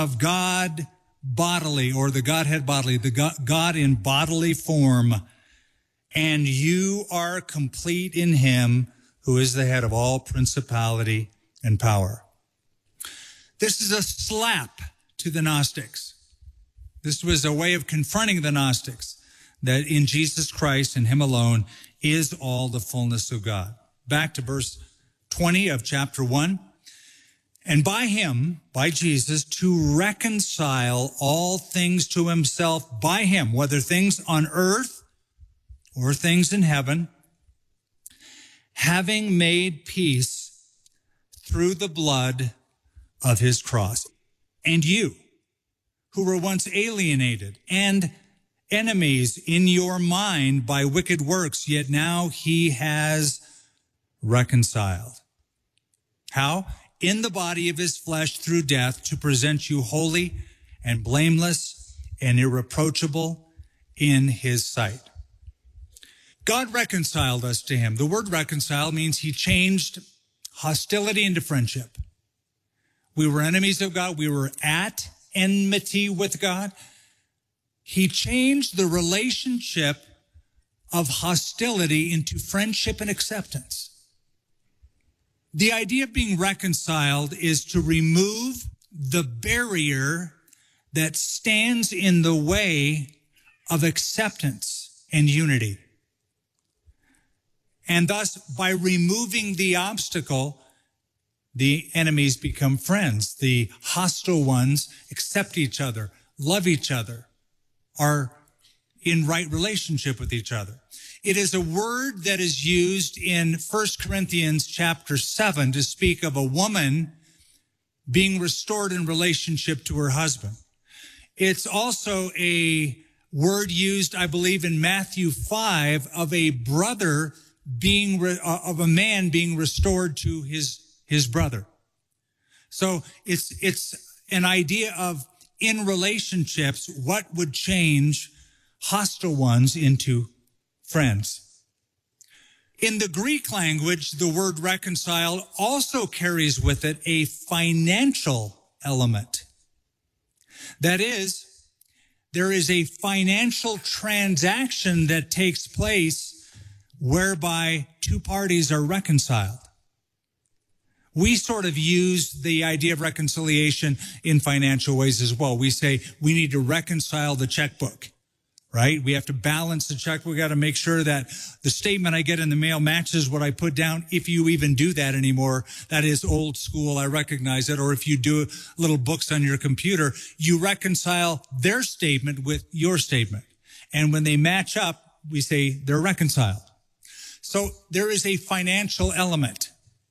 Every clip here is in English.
of God bodily, or the Godhead bodily, the God in bodily form, and you are complete in him who is the head of all principality and power. This is a slap to the Gnostics. This was a way of confronting the Gnostics, that in Jesus Christ and him alone is all the fullness of God. Back to verse 20 of chapter 1. And by him, by Jesus, to reconcile all things to himself by him, whether things on earth or things in heaven, having made peace through the blood of his cross. And you, who were once alienated and enemies in your mind by wicked works, yet now he has reconciled. How? In the body of his flesh through death, to present you holy and blameless and irreproachable in his sight. God reconciled us to him. The word reconcile means he changed hostility into friendship. We were enemies of God. We were at enmity with God. He changed the relationship of hostility into friendship and acceptance. The idea of being reconciled is to remove the barrier that stands in the way of acceptance and unity. And thus, by removing the obstacle, the enemies become friends. The hostile ones accept each other, love each other, are in right relationship with each other. It is a word that is used in 1 Corinthians chapter 7 to speak of a woman being restored in relationship to her husband. It's also a word used, I believe, in Matthew 5 of a brother of a man being restored to his brother. So it's an idea of, in relationships, what would change hostile ones into friends. In the Greek language, the word reconcile also carries with it a financial element. That is, there is a financial transaction that takes place whereby two parties are reconciled. We sort of use the idea of reconciliation in financial ways as well. We say we need to reconcile the checkbook, right? We have to balance the checkbook. We got to make sure that the statement I get in the mail matches what I put down. If you even do that anymore, that is old school. I recognize it. Or if you do little books on your computer, you reconcile their statement with your statement. And when they match up, we say they're reconciled. So there is a financial element.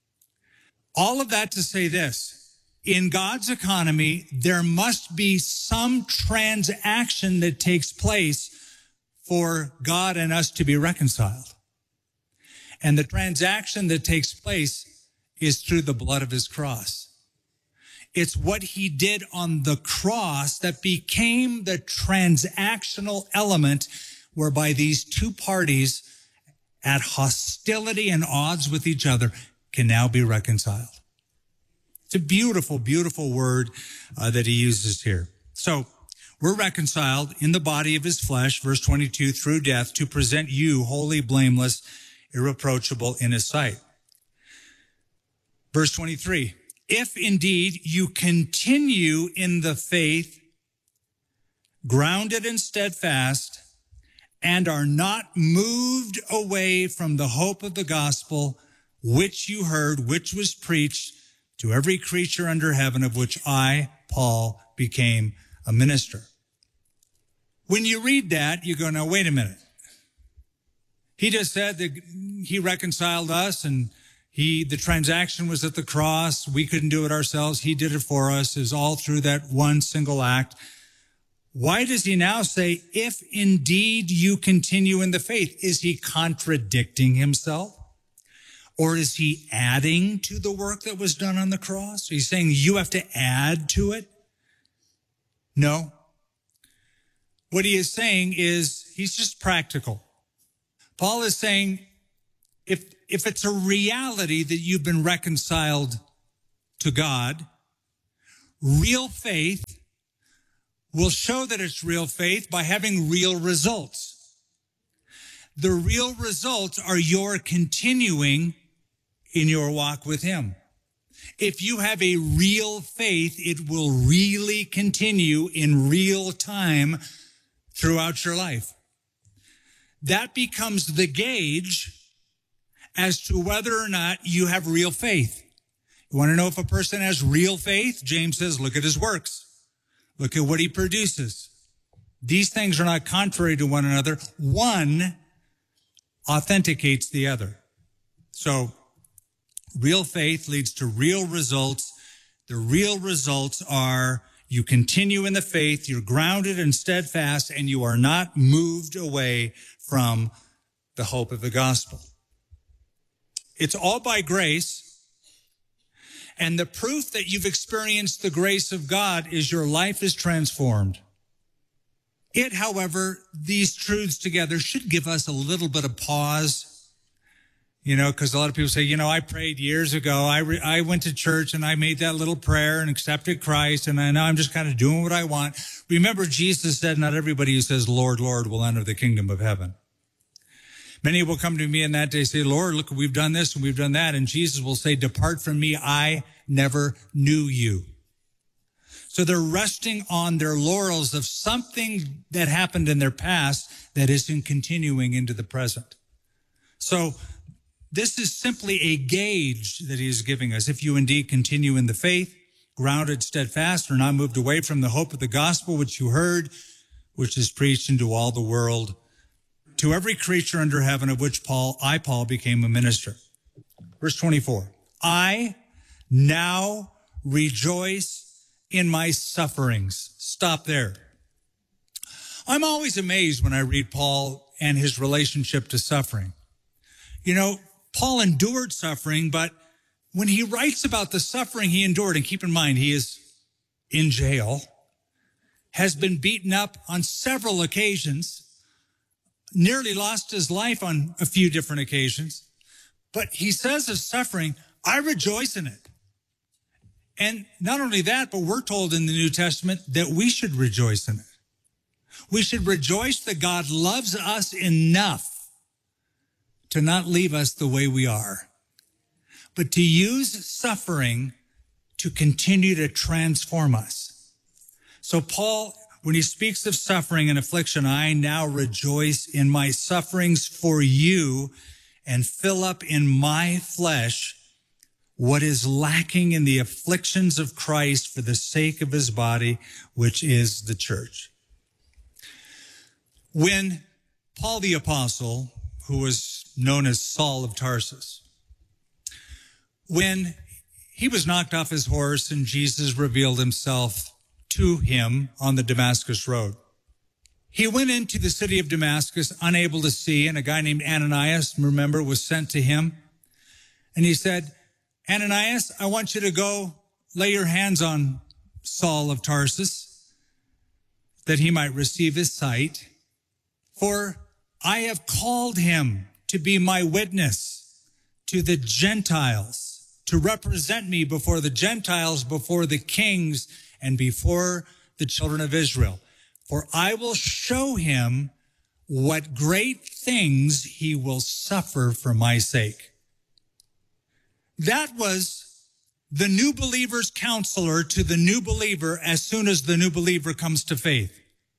All of that to say this: in God's economy, there must be some transaction that takes place for God and us to be reconciled. And the transaction that takes place is through the blood of his cross. It's what he did on the cross that became the transactional element whereby these two parties at hostility and odds with each other can now be reconciled. It's a beautiful, beautiful word that he uses here. So we're reconciled in the body of his flesh, verse 22, through death, to present you holy, blameless, irreproachable in his sight. Verse 23, if indeed you continue in the faith, grounded and steadfast, and are not moved away from the hope of the gospel, which you heard, which was preached to every creature under heaven, of which I, Paul, became a minister. When you read that, you go, now, wait a minute. He just said that he reconciled us and the transaction was at the cross. We couldn't do it ourselves. He did it for us. It was all through that one single act. Why does he now say, if indeed you continue in the faith? Is he contradicting himself? Or is he adding to the work that was done on the cross? He's saying you have to add to it? No. What he is saying is he's just practical. Paul is saying if it's a reality that you've been reconciled to God, real faith will show that it's real faith by having real results. The real results are your continuing in your walk with him. If you have a real faith, it will really continue in real time throughout your life. That becomes the gauge as to whether or not you have real faith. You want to know if a person has real faith? James says, look at his works. Look at what he produces. These things are not contrary to one another. One authenticates the other. So real faith leads to real results. The real results are you continue in the faith, you're grounded and steadfast, and you are not moved away from the hope of the gospel. It's all by grace. And the proof that you've experienced the grace of God is your life is transformed. It, however, these truths together should give us a little bit of pause. You know, because a lot of people say, I prayed years ago. I went to church and I made that little prayer and accepted Christ. And now I'm just kind of doing what I want. Remember, Jesus said, not everybody who says, Lord, Lord, will enter the kingdom of heaven. Many will come to me in that day, say, Lord, look, we've done this and we've done that. And Jesus will say, depart from me. I never knew you. So they're resting on their laurels of something that happened in their past that isn't continuing into the present. So this is simply a gauge that he is giving us. If you indeed continue in the faith, grounded, steadfast, or not moved away from the hope of the gospel which you heard, which is preached into all the world, to every creature under heaven, of which Paul became a minister. Verse 24, I now rejoice in my sufferings. Stop there. I'm always amazed when I read Paul and his relationship to suffering. Paul endured suffering, but when he writes about the suffering he endured, and keep in mind, he is in jail, has been beaten up on several occasions, nearly lost his life on a few different occasions. But he says of suffering, I rejoice in it. And not only that, but we're told in the New Testament that we should rejoice in it. We should rejoice that God loves us enough to not leave us the way we are, but to use suffering to continue to transform us. So Paul, when he speaks of suffering and affliction, I now rejoice in my sufferings for you and fill up in my flesh what is lacking in the afflictions of Christ for the sake of his body, which is the church. When Paul the apostle, who was known as Saul of Tarsus, when he was knocked off his horse and Jesus revealed himself to him on the Damascus road, he went into the city of Damascus unable to see, and a guy named Ananias, remember, was sent to him. And he said, Ananias, I want you to go lay your hands on Saul of Tarsus that he might receive his sight. For I have called him to be my witness to the Gentiles, to represent me before the Gentiles, before the kings, and before the children of Israel. For I will show him what great things he will suffer for my sake. That was the new believer's counselor to the new believer as soon as the new believer comes to faith.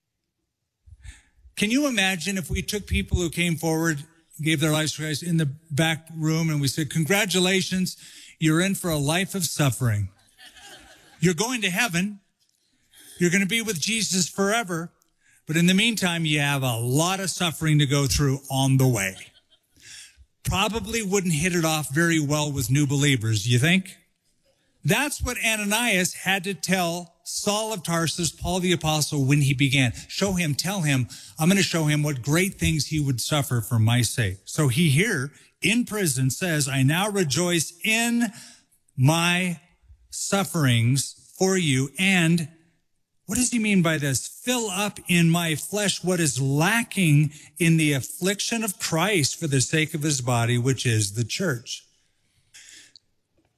Can you imagine if we took people who came forward, gave their lives to Christ in the back room, and we said, congratulations, you're in for a life of suffering. You're going to heaven. You're going to be with Jesus forever. But in the meantime, you have a lot of suffering to go through on the way. Probably wouldn't hit it off very well with new believers, do you think? That's what Ananias had to tell Saul of Tarsus, Paul the apostle, when he began. Show him, tell him, I'm going to show him what great things he would suffer for my sake. So he here in prison says, I now rejoice in my sufferings for you. And what does he mean by this? Fill up in my flesh what is lacking in the affliction of Christ for the sake of his body, which is the church.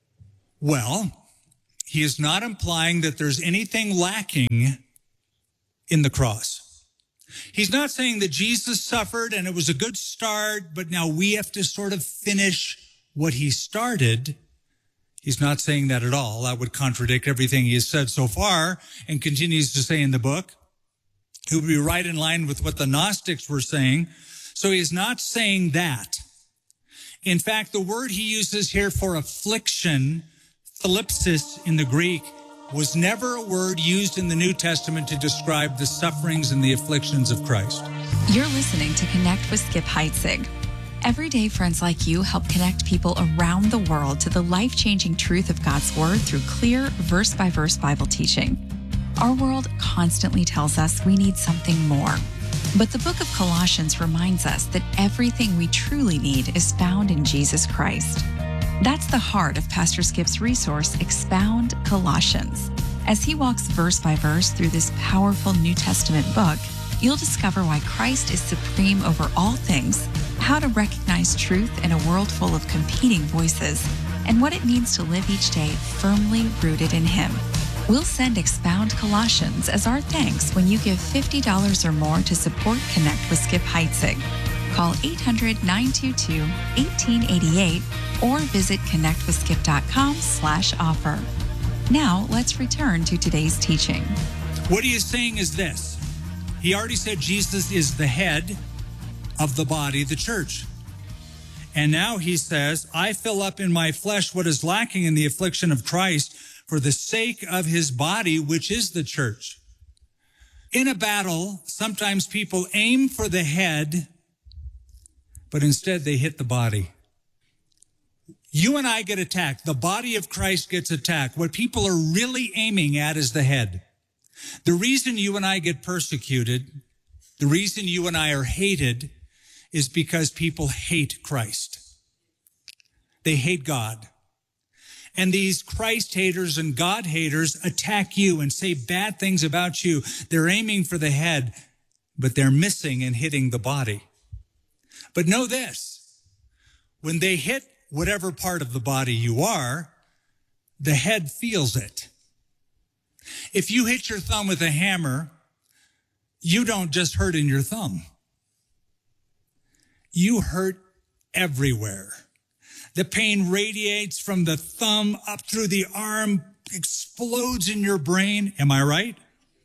Well, he is not implying that there's anything lacking in the cross. He's not saying that Jesus suffered and it was a good start, but now we have to sort of finish what he started. He's not saying that at all. That would contradict everything he has said so far and continues to say in the book. It would be right in line with what the Gnostics were saying. So he is not saying that. In fact, the word he uses here for affliction, thlipsis in the Greek, was never a word used in the New Testament to describe the sufferings and the afflictions of Christ. You're listening to Connect with Skip Heitzig. Everyday friends like you help connect people around the world to the life-changing truth of God's Word through clear, verse-by-verse Bible teaching. Our world constantly tells us we need something more. But the book of Colossians reminds us that everything we truly need is found in Jesus Christ. That's the heart of Pastor Skip's resource, Expound Colossians. As he walks verse by verse through this powerful New Testament book, you'll discover why Christ is supreme over all things, how to recognize truth in a world full of competing voices, and what it means to live each day firmly rooted in Him. We'll send Expound Colossians as our thanks when you give $50 or more to support Connect with Skip Heitzig. Call 800-922-1888 or visit connectwithskip.com/offer. Now, let's return to today's teaching. What he is saying is this. He already said Jesus is the head of the body, the church. And now he says, I fill up in my flesh what is lacking in the affliction of Christ for the sake of his body, which is the church. In a battle, sometimes people aim for the head, but instead they hit the body. You and I get attacked. The body of Christ gets attacked. What people are really aiming at is the head. The reason you and I get persecuted, the reason you and I are hated, is because people hate Christ. They hate God. And these Christ haters and God haters attack you and say bad things about you. They're aiming for the head, but they're missing and hitting the body. But know this, when they hit whatever part of the body you are, the head feels it. If you hit your thumb with a hammer, you don't just hurt in your thumb. You hurt everywhere. The pain radiates from the thumb up through the arm, explodes in your brain. Am I right?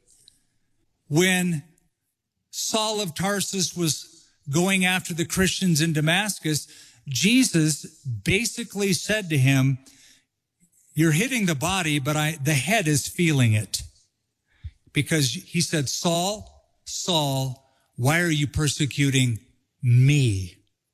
When Saul of Tarsus was going after the Christians in Damascus, Jesus basically said to him, you're hitting the body, but the head is feeling it. Because he said, Saul, Saul, why are you persecuting me?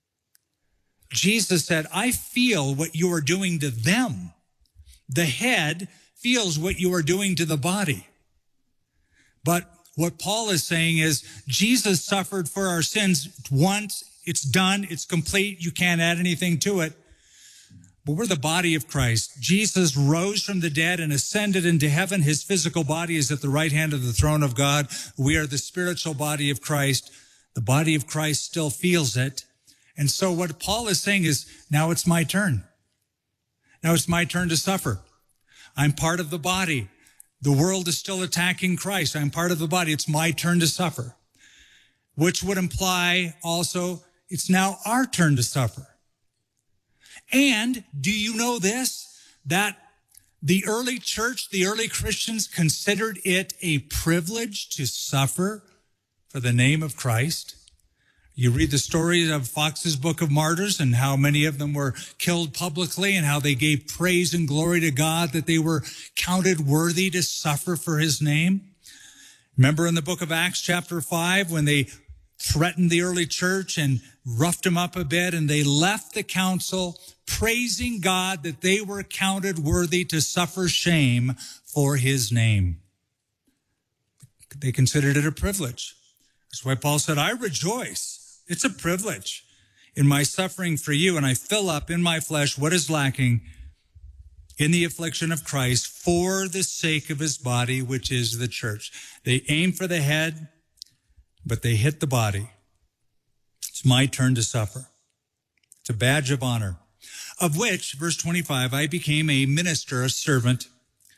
Jesus said, I feel what you are doing to them. The head feels what you are doing to the body. But what Paul is saying is Jesus suffered for our sins once. It's done. It's complete. You can't add anything to it. But we're the body of Christ. Jesus rose from the dead and ascended into heaven. His physical body is at the right hand of the throne of God. We are the spiritual body of Christ. The body of Christ still feels it. And so what Paul is saying is, now it's my turn. Now it's my turn to suffer. I'm part of the body. The world is still attacking Christ. I'm part of the body. It's my turn to suffer, which would imply also it's now our turn to suffer. And do you know this? That the early church, the early Christians considered it a privilege to suffer for the name of Christ. You read the story of Fox's Book of Martyrs and how many of them were killed publicly and how they gave praise and glory to God that they were counted worthy to suffer for his name. Remember in the book of Acts chapter 5 when they threatened the early church and roughed them up a bit and they left the council praising God that they were counted worthy to suffer shame for his name. They considered it a privilege. That's why Paul said, I rejoice. It's a privilege in my suffering for you, and I fill up in my flesh what is lacking in the affliction of Christ for the sake of his body, which is the church. They aim for the head, but they hit the body. It's my turn to suffer. It's a badge of honor, of which, verse 25, I became a minister, a servant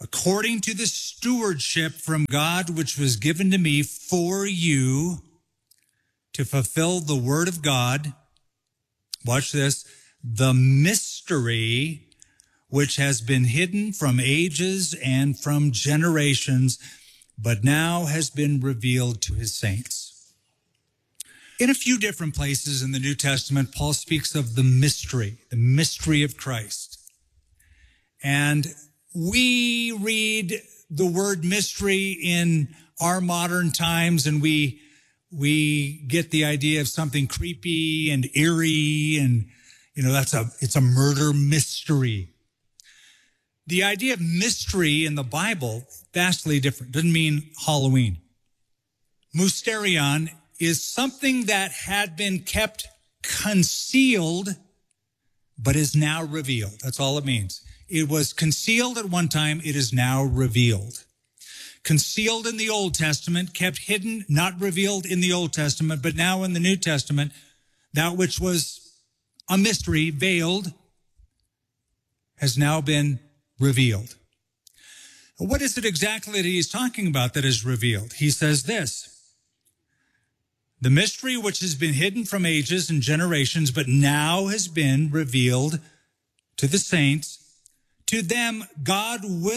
according to the stewardship from God which was given to me for you to fulfill the word of God. Watch this. The mystery which has been hidden from ages and from generations, but now has been revealed to his saints. In a few different places in the New Testament, Paul speaks of the mystery of Christ. And we read the word mystery in our modern times, and we get the idea of something creepy and eerie, and, it's a murder mystery. The idea of mystery in the Bible, vastly different. Doesn't mean Halloween. Mysterion is something that had been kept concealed, but is now revealed. That's all it means. It was concealed at one time. It is now revealed. Concealed in the Old Testament, kept hidden, not revealed in the Old Testament, but now in the New Testament, that which was a mystery, veiled, has now been revealed. What is it exactly that he's talking about that is revealed? He says this: the mystery which has been hidden from ages and generations, but now has been revealed to the saints. To them, God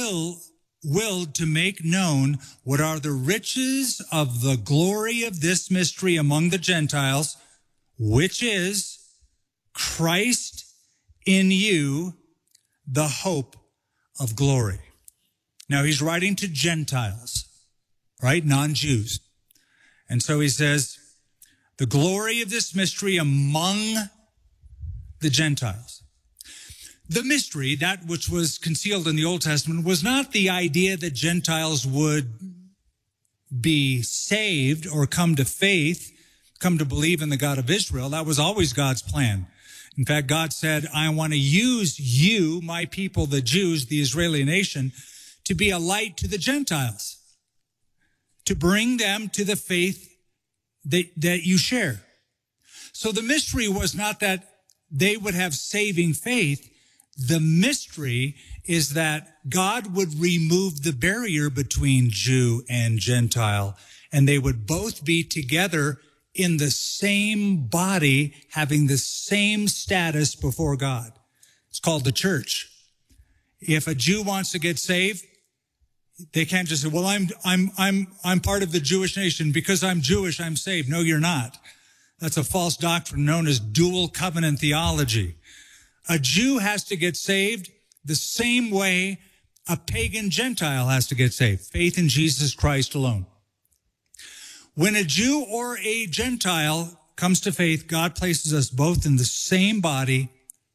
willed to make known what are the riches of the glory of this mystery among the Gentiles, which is Christ in you, the hope of glory. Now he's writing to Gentiles, right? Non-Jews. And so he says, the glory of this mystery among the Gentiles. The mystery, that which was concealed in the Old Testament, was not the idea that Gentiles would be saved or come to faith, come to believe in the God of Israel. That was always God's plan. In fact, God said, I want to use you, my people, the Jews, the Israeli nation, to be a light to the Gentiles, to bring them to the faith that you share. So the mystery was not that they would have saving faith. The mystery is that God would remove the barrier between Jew and Gentile, and they would both be together in the same body, having the same status before God. It's called the church. If a Jew wants to get saved, they can't just say, well, I'm part of the Jewish nation. Because I'm Jewish, I'm saved. No, you're not. That's a false doctrine known as dual covenant theology. A Jew has to get saved the same way a pagan Gentile has to get saved. Faith in Jesus Christ alone. When a Jew or a Gentile comes to faith, God places us both in the same body,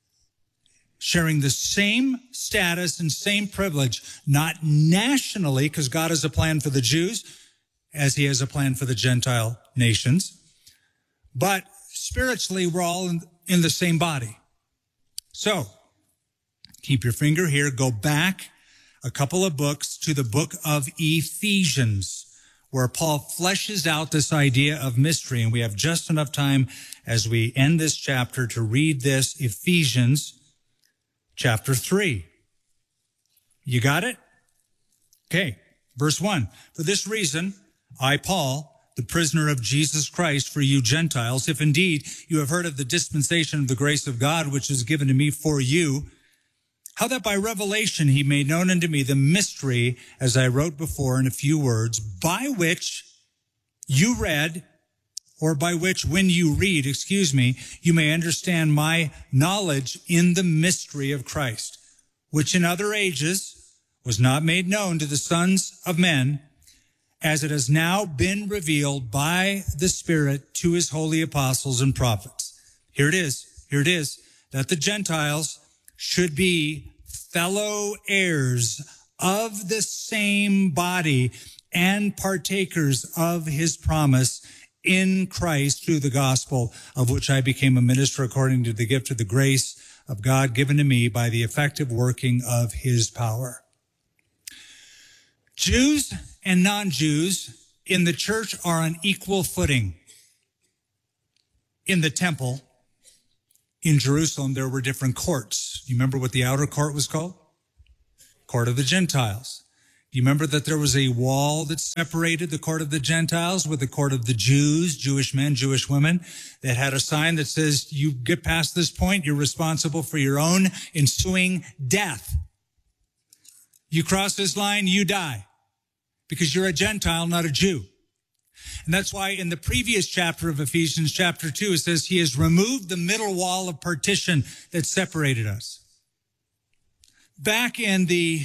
sharing the same status and same privilege, not nationally, because God has a plan for the Jews, as he has a plan for the Gentile nations, but spiritually, we're all in the same body. So, keep your finger here, go back a couple of books to the book of Ephesians, where Paul fleshes out this idea of mystery. And we have just enough time as we end this chapter to read this, Ephesians chapter 3. You got it? Okay, verse 1. For this reason, I, Paul, the prisoner of Jesus Christ for you Gentiles, if indeed you have heard of the dispensation of the grace of God, which is given to me for you, how that by revelation he made known unto me the mystery, as I wrote before in a few words, by which you read, or by which when you read, you may understand my knowledge in the mystery of Christ, which in other ages was not made known to the sons of men, as it has now been revealed by the Spirit to his holy apostles and prophets. Here it is, that the Gentiles should be fellow heirs of the same body and partakers of his promise in Christ through the gospel, of which I became a minister according to the gift of the grace of God given to me by the effective working of his power. Jews and non-Jews in the church are on equal footing. In the temple, in Jerusalem, there were different courts. You remember what the outer court was called? court of the Gentiles. Do you remember that there was a wall that separated the court of the Gentiles with the court of the Jews, Jewish men, Jewish women, that had a sign that says, you get past this point, you're responsible for your own ensuing death. You cross this line, you die, because you're a Gentile, not a Jew. And that's why in the previous chapter of Ephesians, chapter 2, it says he has removed the middle wall of partition that separated us. Back in the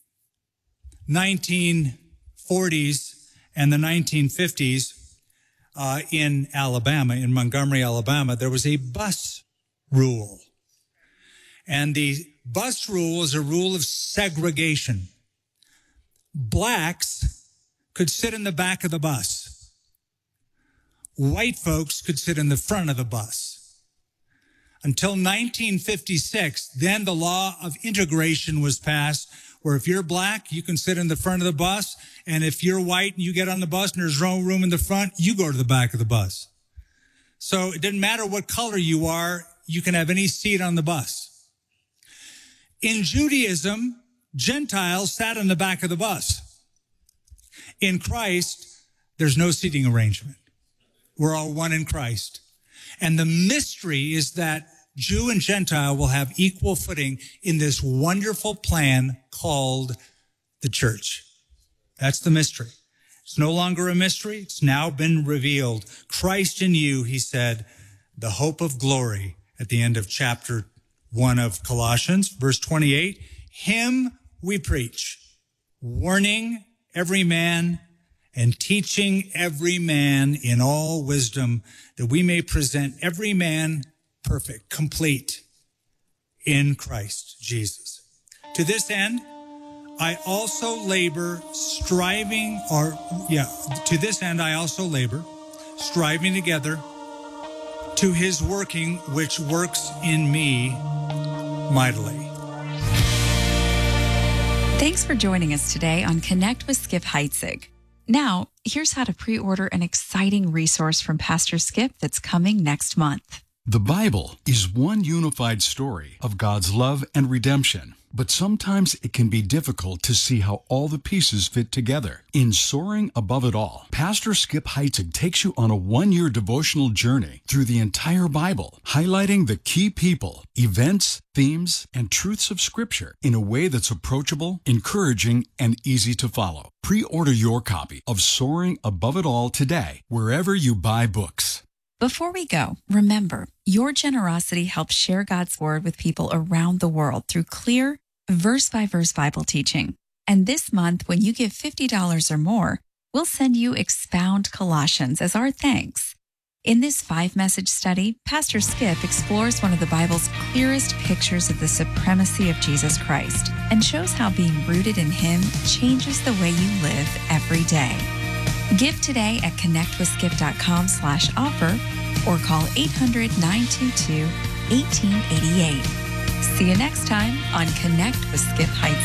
1940s and the 1950s in Alabama, in Montgomery, Alabama, there was a bus rule. And the bus rule is a rule of segregation. Blacks could sit in the back of the bus. White folks could sit in the front of the bus. Until 1956, then the law of integration was passed, where if you're black, you can sit in the front of the bus, and if you're white and you get on the bus and there's no room in the front, you go to the back of the bus. So it didn't matter what color you are, you can have any seat on the bus. In Judaism, Gentiles sat in the back of the bus. In Christ, there's no seating arrangement. We're all one in Christ. And the mystery is that Jew and Gentile will have equal footing in this wonderful plan called the church. That's the mystery. It's no longer a mystery. It's now been revealed. Christ in you, he said, the hope of glory at the end of chapter 1 of Colossians, verse 28. Him we preach, warning every man and teaching every man in all wisdom, that we may present every man perfect, complete in Christ Jesus. To this end, I also labor, striving together to his working, which works in me mightily. Thanks for joining us today on Connect with Skip Heitzig. Now, here's how to pre-order an exciting resource from Pastor Skip that's coming next month. The Bible is one unified story of God's love and redemption, but sometimes it can be difficult to see how all the pieces fit together. In Soaring Above It All, Pastor Skip Heitzig takes you on a one-year devotional journey through the entire Bible, highlighting the key people, events, themes, and truths of Scripture in a way that's approachable, encouraging, and easy to follow. Pre-order your copy of Soaring Above It All today, wherever you buy books. Before we go, remember, your generosity helps share God's Word with people around the world through clear, verse-by-verse Bible teaching. And this month, when you give $50 or more, we'll send you Expound Colossians as our thanks. In this 5-message study, Pastor Skip explores one of the Bible's clearest pictures of the supremacy of Jesus Christ and shows how being rooted in Him changes the way you live every day. Give today at connectwithskip.com/offer or call 800-922-1888. See you next time on Connect with Skip Heitzig.